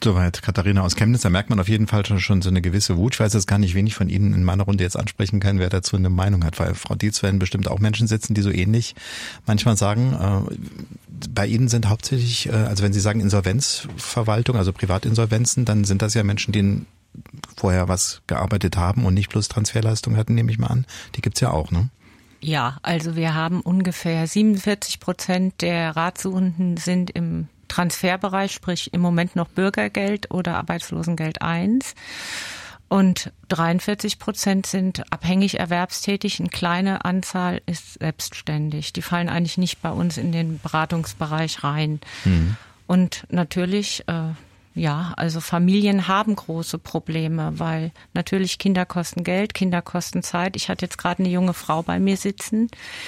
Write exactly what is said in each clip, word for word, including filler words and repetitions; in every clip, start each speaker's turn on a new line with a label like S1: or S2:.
S1: Soweit Katharina aus Chemnitz. Da merkt man auf jeden Fall schon, schon so eine gewisse Wut. Ich weiß jetzt gar nicht, wen ich von Ihnen in meiner Runde jetzt ansprechen kann, wer dazu eine Meinung hat, weil Frau Dietz werden bestimmt auch Menschen sitzen, die so ähnlich manchmal sagen, äh, bei Ihnen sind hauptsächlich, äh, also wenn Sie sagen Insolvenzverwaltung, also Privatinsolvenzen, dann sind das ja Menschen, die vorher was gearbeitet haben und nicht bloß Transferleistung hatten, nehme ich mal an. Die gibt's ja auch, ne?
S2: Ja, also wir haben ungefähr siebenundvierzig Prozent der Ratsuchenden sind im Transferbereich, sprich im Moment noch Bürgergeld oder Arbeitslosengeld eins. Und dreiundvierzig Prozent sind abhängig erwerbstätig. Eine kleine Anzahl ist selbstständig. Die fallen eigentlich nicht bei uns in den Beratungsbereich rein. Mhm. Und natürlich, äh, ja, also Familien haben große Probleme, weil natürlich Kinder kosten Geld, Kinder kosten Zeit. Ich hatte jetzt gerade eine junge Frau bei mir sitzen,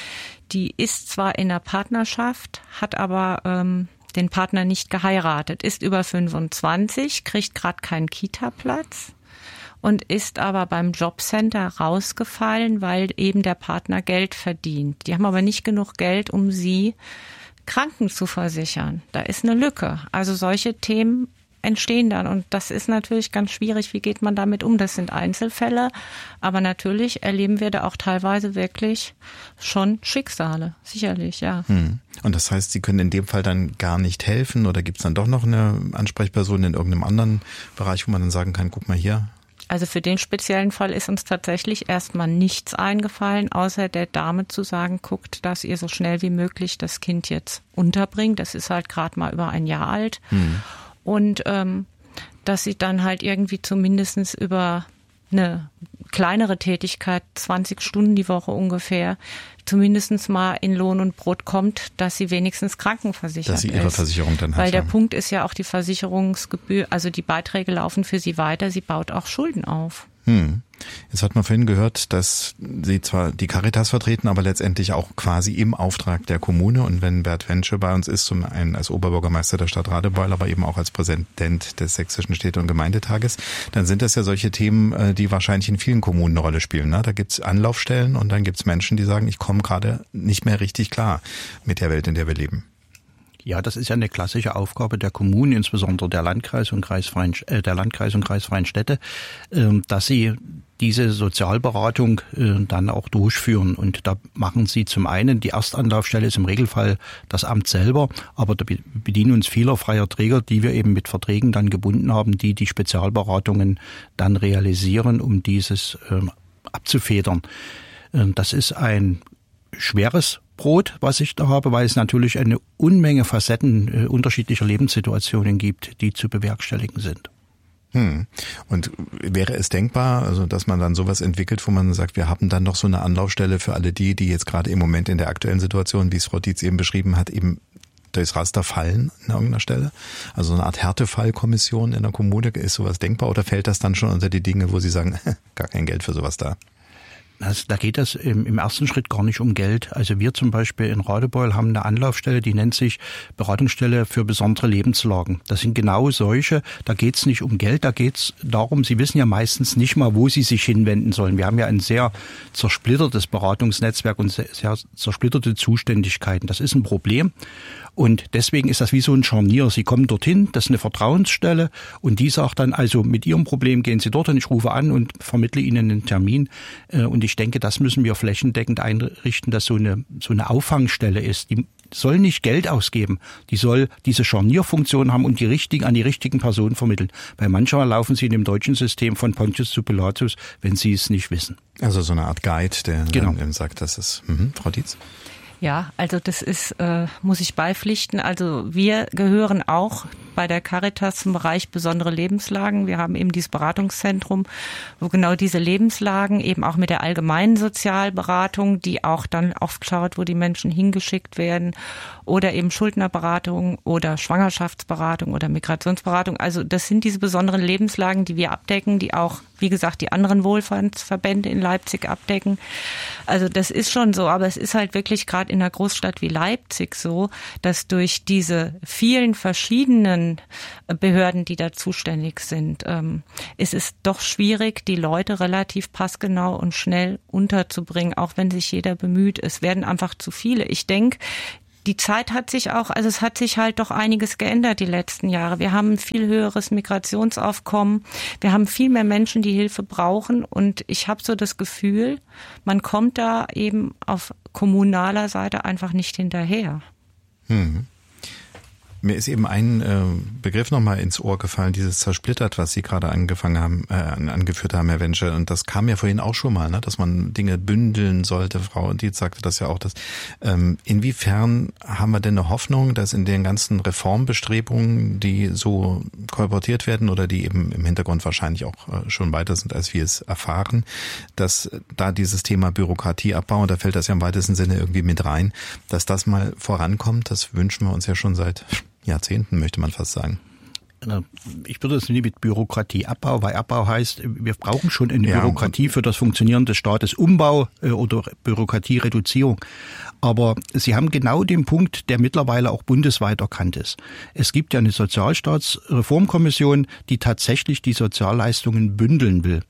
S2: die ist zwar in einer Partnerschaft, hat aber ähm, den Partner nicht geheiratet, ist über fünfundzwanzig, kriegt gerade keinen Kita-Platz und ist aber beim Jobcenter rausgefallen, weil eben der Partner Geld verdient. Die haben aber nicht genug Geld, um sie Kranken zu versichern. Da ist eine Lücke. Also solche Themen entstehen dann und das ist natürlich ganz schwierig. Wie geht man damit um? Das sind Einzelfälle, aber natürlich erleben wir da auch teilweise wirklich schon Schicksale, sicherlich, ja.
S1: Hm. Und das heißt, Sie können in dem Fall dann gar nicht helfen oder gibt es dann doch noch eine Ansprechperson in irgendeinem anderen Bereich, wo man dann sagen kann, guck mal hier?
S2: Also für den speziellen Fall ist uns tatsächlich erstmal nichts eingefallen, außer der Dame zu sagen, guckt, dass ihr so schnell wie möglich das Kind jetzt unterbringt. Das ist halt gerade mal über ein Jahr alt. Hm. Und ähm, dass sie dann halt irgendwie zumindest über eine kleinere Tätigkeit, zwanzig Stunden die Woche ungefähr, zumindest mal in Lohn und Brot kommt, dass sie wenigstens krankenversichert ist.
S1: Dass sie ihre
S2: ist.
S1: Versicherung dann hat.
S2: Weil der
S1: ja.
S2: Punkt ist ja auch, die Versicherungsgebühr, also die Beiträge laufen für sie weiter, sie baut auch Schulden auf.
S1: Hm. Jetzt hat man vorhin gehört, dass Sie zwar die Caritas vertreten, aber letztendlich auch quasi im Auftrag der Kommune. Und wenn Bert Wensche bei uns ist, zum einen als Oberbürgermeister der Stadt Radebeul, aber eben auch als Präsident des Sächsischen Städte- und Gemeindetages, dann sind das ja solche Themen, die wahrscheinlich in vielen Kommunen eine Rolle spielen. Ne? Da gibt's Anlaufstellen und dann gibt's Menschen, die sagen, ich komme gerade nicht mehr richtig klar mit der Welt, in der wir leben.
S3: Ja, das ist ja eine klassische Aufgabe der Kommunen, insbesondere der Landkreis und kreisfreien, äh, der Landkreis und kreisfreien Städte, äh, dass sie diese Sozialberatung äh, dann auch durchführen. Und da machen sie zum einen, die Erstanlaufstelle ist im Regelfall das Amt selber, aber da bedienen uns vieler freier Träger, die wir eben mit Verträgen dann gebunden haben, die die Spezialberatungen dann realisieren, um dieses äh, abzufedern. Äh, das ist ein schweres Brot, was ich da habe, weil es natürlich eine Unmenge Facetten äh, unterschiedlicher Lebenssituationen gibt, die zu bewerkstelligen sind.
S1: Hm. Und wäre es denkbar, also dass man dann sowas entwickelt, wo man sagt, wir haben dann noch so eine Anlaufstelle für alle die, die jetzt gerade im Moment in der aktuellen Situation, wie es Frau Dietz eben beschrieben hat, eben durchs Raster fallen an irgendeiner Stelle? Also eine Art Härtefallkommission in der Kommune, ist sowas denkbar oder fällt das dann schon unter die Dinge, wo Sie sagen, gar kein Geld für sowas da?
S3: Also da geht es im, im ersten Schritt gar nicht um Geld. Also wir zum Beispiel in Radebeul haben eine Anlaufstelle, die nennt sich Beratungsstelle für besondere Lebenslagen. Das sind genau solche, da geht es nicht um Geld, da geht es darum, Sie wissen ja meistens nicht mal, wo Sie sich hinwenden sollen. Wir haben ja ein sehr zersplittertes Beratungsnetzwerk und sehr, sehr zersplitterte Zuständigkeiten. Das ist ein Problem. Und deswegen ist das wie so ein Scharnier. Sie kommen dorthin, das ist eine Vertrauensstelle und die sagt dann, also mit Ihrem Problem gehen Sie dort und ich rufe an und vermittle Ihnen einen Termin. Und ich denke, das müssen wir flächendeckend einrichten, dass so eine, so eine Auffangstelle ist. Die soll nicht Geld ausgeben. Die soll diese Scharnierfunktion haben und die richtigen, an die richtigen Personen vermitteln. Weil manchmal laufen sie in dem deutschen System von Pontius zu Pilatus, wenn sie es nicht wissen.
S1: Also so eine Art Guide, der
S3: genau.
S1: dann sagt, das ist, mhm. Frau Dietz?
S2: Ja, also das ist, äh, muss ich beipflichten. Also wir gehören auch bei der Caritas zum Bereich besondere Lebenslagen. Wir haben eben dieses Beratungszentrum, wo genau diese Lebenslagen eben auch mit der allgemeinen Sozialberatung, die auch dann oft schaut, wo die Menschen hingeschickt werden, oder eben Schuldnerberatung oder Schwangerschaftsberatung oder Migrationsberatung. Also das sind diese besonderen Lebenslagen, die wir abdecken, die auch, wie gesagt, die anderen Wohlfahrtsverbände in Leipzig abdecken. Also das ist schon so, aber es ist halt wirklich gerade in einer Großstadt wie Leipzig so, dass durch diese vielen verschiedenen Behörden, die da zuständig sind, ähm, ist es doch schwierig, die Leute relativ passgenau und schnell unterzubringen, auch wenn sich jeder bemüht. Es werden einfach zu viele. Ich denke, die Zeit hat sich auch, also es hat sich halt doch einiges geändert die letzten Jahre. Wir haben ein viel höheres Migrationsaufkommen. Wir haben viel mehr Menschen, die Hilfe brauchen. Und ich habe so das Gefühl, man kommt da eben auf kommunaler Seite einfach nicht hinterher.
S1: Hm. Mir ist eben ein äh, Begriff nochmal ins Ohr gefallen, dieses zersplittert, was Sie gerade angefangen haben, äh, angeführt haben, Herr Wensche. Und das kam ja vorhin auch schon mal, ne, dass man Dinge bündeln sollte. Frau Dietz sagte das ja auch. Dass, ähm, inwiefern haben wir denn eine Hoffnung, dass in den ganzen Reformbestrebungen, die so kolportiert werden oder die eben im Hintergrund wahrscheinlich auch äh, schon weiter sind, als wir es erfahren, dass da dieses Thema Bürokratieabbau, und da fällt das ja im weitesten Sinne irgendwie mit rein, dass das mal vorankommt, das wünschen wir uns ja schon seit Jahrzehnten, möchte man fast sagen.
S3: Ich würde es nicht mit Bürokratieabbau, weil Abbau heißt, wir brauchen schon eine
S1: ja,
S3: Bürokratie für das Funktionieren des Staates, Umbau oder Bürokratiereduzierung. Aber Sie haben genau den Punkt, der mittlerweile auch bundesweit erkannt ist. Es gibt ja eine Sozialstaatsreformkommission, die tatsächlich die Sozialleistungen bündeln will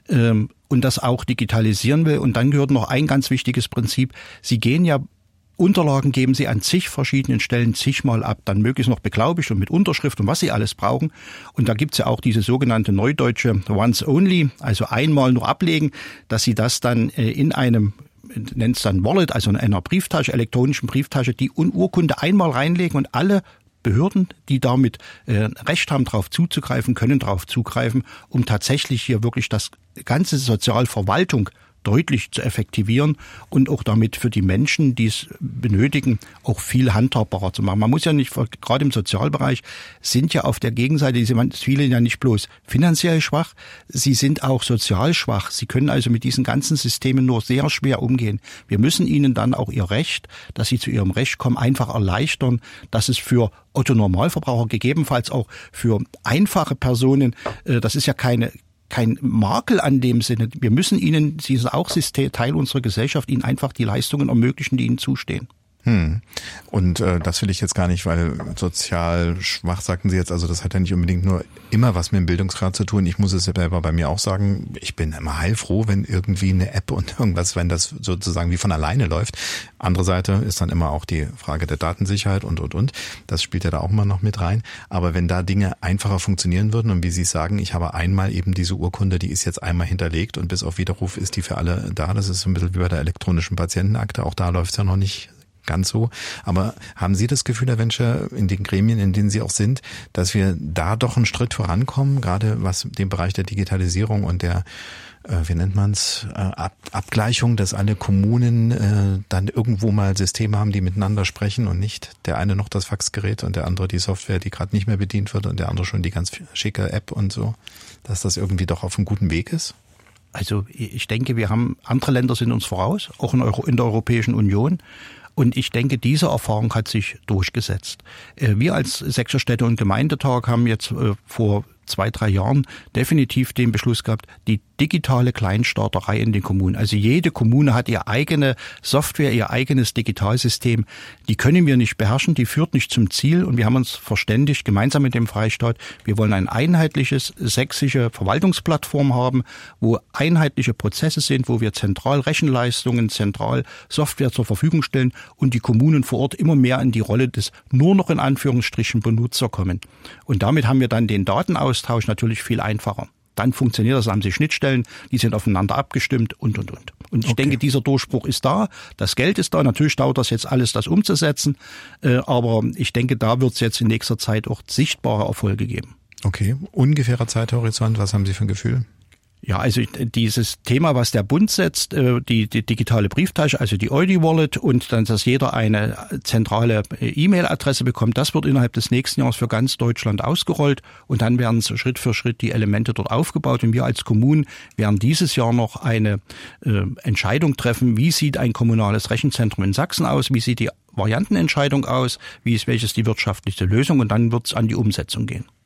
S3: und das auch digitalisieren will. Und dann gehört noch ein ganz wichtiges Prinzip. Sie gehen ja Unterlagen geben Sie an zig verschiedenen Stellen zigmal ab, dann möglichst noch beglaubigt und mit Unterschrift und was Sie alles brauchen. Und da gibt's ja auch diese sogenannte neudeutsche Once Only, also einmal nur ablegen, dass Sie das dann in einem, nennt es dann Wallet, also in einer Brieftasche, elektronischen Brieftasche, die Urkunde einmal reinlegen und alle Behörden, die damit äh, Recht haben, darauf zuzugreifen, können darauf zugreifen, um tatsächlich hier wirklich das ganze Sozialverwaltung deutlich zu effektivieren und auch damit für die Menschen, die es benötigen, auch viel handhabbarer zu machen. Man muss ja nicht, gerade im Sozialbereich, sind ja auf der Gegenseite, sind viele ja nicht bloß finanziell schwach, sie sind auch sozial schwach. Sie können also mit diesen ganzen Systemen nur sehr schwer umgehen. Wir müssen ihnen dann auch ihr Recht, dass sie zu ihrem Recht kommen, einfach erleichtern, dass es für Otto-Normalverbraucher, gegebenenfalls auch für einfache Personen, das ist ja keine kein Makel an dem Sinne. Wir müssen ihnen, sie sind auch Teil unserer Gesellschaft, ihnen einfach die Leistungen ermöglichen, die ihnen zustehen.
S1: Hm. Und äh, das will ich jetzt gar nicht, weil sozial schwach, sagten Sie jetzt, also das hat ja nicht unbedingt nur immer was mit dem Bildungsgrad zu tun. Ich muss es selber bei mir auch sagen, ich bin immer heilfroh, wenn irgendwie eine App und irgendwas, wenn das sozusagen wie von alleine läuft. Andere Seite ist dann immer auch die Frage der Datensicherheit und, und, und. Das spielt ja da auch immer noch mit rein. Aber wenn da Dinge einfacher funktionieren würden und wie Sie sagen, ich habe einmal eben diese Urkunde, die ist jetzt einmal hinterlegt und bis auf Widerruf ist die für alle da. Das ist so ein bisschen wie bei der elektronischen Patientenakte. Auch da läuft es ja noch nicht ganz so. Aber haben Sie das Gefühl, Herr Wensche, in den Gremien, in denen Sie auch sind, dass wir da doch einen Schritt vorankommen, gerade was den Bereich der Digitalisierung und der, äh, wie nennt man es, äh, Ab- Abgleichung, dass alle Kommunen äh, dann irgendwo mal Systeme haben, die miteinander sprechen und nicht der eine noch das Faxgerät und der andere die Software, die gerade nicht mehr bedient wird und der andere schon die ganz schicke App und so, dass das irgendwie doch auf einem guten Weg ist?
S3: Also ich denke, wir haben, andere Länder sind uns voraus, auch in, Euro, in der Europäischen Union. Und ich denke, diese Erfahrung hat sich durchgesetzt. Wir als Sächsischer Städte- und Gemeindetag haben jetzt vor zwei, drei Jahren definitiv den Beschluss gehabt, die digitale Kleinstaaterei in den Kommunen. Also jede Kommune hat ihre eigene Software, ihr eigenes Digitalsystem. Die können wir nicht beherrschen, die führt nicht zum Ziel. Und wir haben uns verständigt, gemeinsam mit dem Freistaat, wir wollen ein einheitliches sächsische Verwaltungsplattform haben, wo einheitliche Prozesse sind, wo wir zentral Rechenleistungen, zentral Software zur Verfügung stellen und die Kommunen vor Ort immer mehr in die Rolle des nur noch in Anführungsstrichen Benutzer kommen. Und damit haben wir dann den Datenaustausch natürlich viel einfacher. Dann funktioniert das, haben Sie Schnittstellen, die sind aufeinander abgestimmt und, und, und. Und ich okay. denke, dieser Durchbruch ist da, das Geld ist da. Natürlich dauert das jetzt alles, das umzusetzen. Aber ich denke, da wird es jetzt in nächster Zeit auch sichtbare Erfolge geben.
S1: Okay, ungefährer Zeithorizont, was haben Sie für ein Gefühl?
S3: Ja, also dieses Thema, was der Bund setzt, die, die digitale Brieftasche, also die Eudi-Wallet und dann, dass jeder eine zentrale E-Mail-Adresse bekommt, das wird innerhalb des nächsten Jahres für ganz Deutschland ausgerollt und dann werden so Schritt für Schritt die Elemente dort aufgebaut und wir als Kommunen werden dieses Jahr noch eine äh, Entscheidung treffen, wie sieht ein kommunales Rechenzentrum in Sachsen aus, wie sieht die Variantenentscheidung aus, wie ist welches die wirtschaftliche Lösung und dann wird es an die Umsetzung gehen.